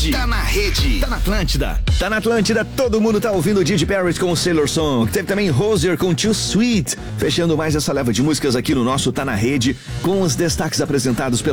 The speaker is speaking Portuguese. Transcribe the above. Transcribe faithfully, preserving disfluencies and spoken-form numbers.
rede. Tá na rede. Tá na Atlântida. Tá na Atlântida. Todo mundo tá ouvindo Didi Paris com o Sailor Song. Teve também Rosier com Too Sweet. Fechando mais essa leva de músicas aqui no nosso Tá na Rede, com os destaques apresentados pela